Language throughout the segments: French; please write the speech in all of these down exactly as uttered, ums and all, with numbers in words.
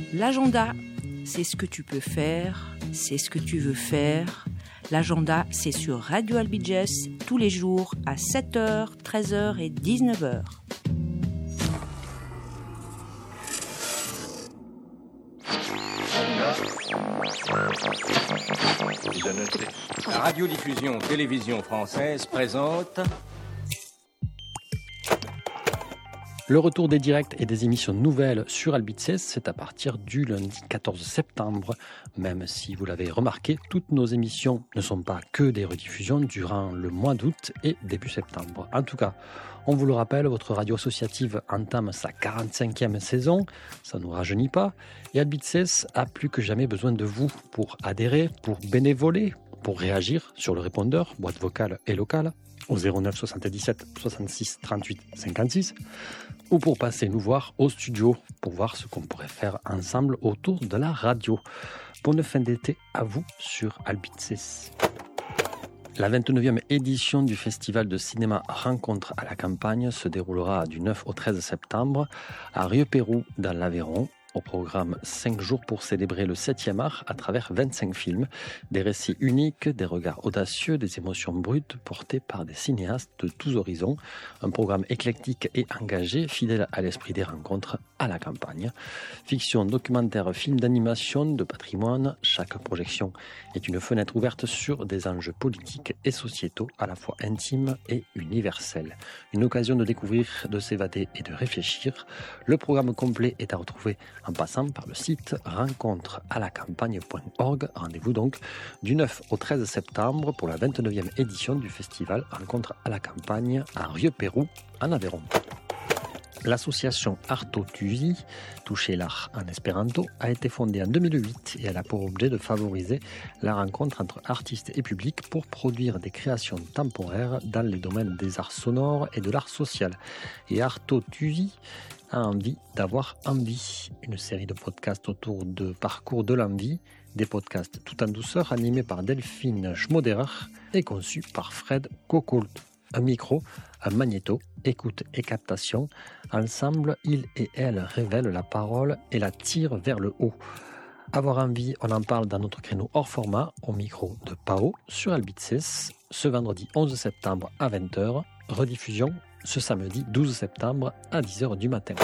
L'agenda, c'est ce que tu peux faire, c'est ce que tu veux faire. L'agenda, c'est sur Radio Albiges tous les jours à sept heures, treize heures et dix-neuf heures. La radiodiffusion télévision française présente le retour des directs et des émissions nouvelles sur Albices, c'est à partir du lundi quatorze septembre. Même si vous l'avez remarqué, toutes nos émissions ne sont pas que des rediffusions durant le mois d'août et début septembre. En tout cas, on vous le rappelle, votre radio associative entame sa quarante-cinquième saison, ça ne nous rajeunit pas, et Albices a plus que jamais besoin de vous pour adhérer, pour bénévoler, pour réagir sur le répondeur, boîte vocale et locale, au zéro neuf soixante-dix-sept soixante-six trente-huit cinquante-six, ou pour passer nous voir au studio, pour voir ce qu'on pourrait faire ensemble autour de la radio. Bonne fin d'été à vous sur Albices. La vingt-neuvième édition du festival de cinéma Rencontre à la campagne se déroulera du neuf au treize septembre à Rieux-Pérou dans l'Aveyron. Au programme cinq jours pour célébrer le septième art à travers vingt-cinq films, des récits uniques, des regards audacieux, des émotions brutes portées par des cinéastes de tous horizons. Un programme éclectique et engagé, fidèle à l'esprit des rencontres à la campagne. Fiction, documentaire, film d'animation, de patrimoine, chaque projection est une fenêtre ouverte sur des enjeux politiques et sociétaux à la fois intimes et universels. Une occasion de découvrir, de s'évader et de réfléchir. Le programme complet est à retrouver en passant par le site rencontre à la campagne point org. Rendez-vous donc du neuf au treize septembre pour la vingt-neuvième édition du festival Rencontre à la campagne à Rieux-Pérou, en Aveyron. L'association Arto Tusi, toucher l'art en espéranto, a été fondée en deux mille huit et elle a pour objet de favoriser la rencontre entre artistes et publics pour produire des créations temporaires dans les domaines des arts sonores et de l'art social. Et Arto Tusi a envie d'avoir envie, une série de podcasts autour de parcours de l'envie, des podcasts tout en douceur animés par Delphine Schmoderer et conçus par Fred Cocoult. Un micro, un magnéto, écoute et captation. Ensemble, ils et elles révèlent la parole et la tirent vers le haut. Avoir envie, on en parle dans notre créneau hors format, au micro de Pao, sur Albices, ce vendredi onze septembre à vingt heures, rediffusion ce samedi douze septembre à dix heures du matin.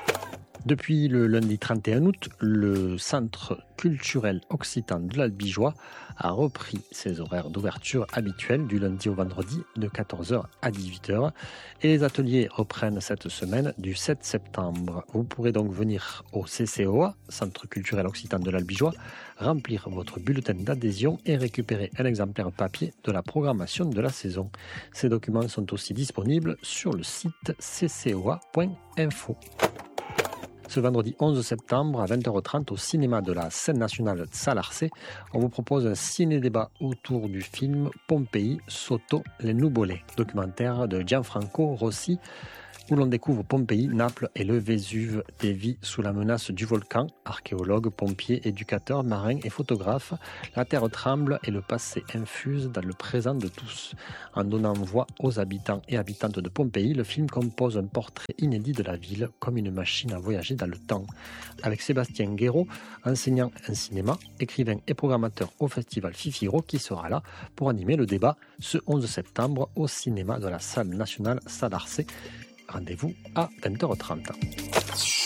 Depuis le lundi trente et un août, le Centre culturel occitan de l'Albigeois a repris ses horaires d'ouverture habituels du lundi au vendredi de quatorze heures à dix-huit heures et les ateliers reprennent cette semaine du sept septembre. Vous pourrez donc venir au C C O A, Centre culturel occitan de l'Albigeois, remplir votre bulletin d'adhésion et récupérer un exemplaire papier de la programmation de la saison. Ces documents sont aussi disponibles sur le site c c o a point info. Ce vendredi onze septembre à vingt heures trente au cinéma de la scène nationale Salarcé, on vous propose un ciné-débat autour du film Pompéi sotto le nuvole, documentaire de Gianfranco Rossi, où l'on découvre Pompéi, Naples et le Vésuve dévient sous la menace du volcan. Archéologues, pompiers, éducateurs, marins et photographes, la terre tremble et le passé infuse dans le présent de tous. En donnant voix aux habitants et habitantes de Pompéi, le film compose un portrait inédit de la ville comme une machine à voyager dans le temps. Avec Sébastien Guéraud, enseignant en cinéma, écrivain et programmateur au festival Fifiro, qui sera là pour animer le débat ce onze septembre au cinéma de la salle nationale Salarcé. Rendez-vous à vingt heures trente.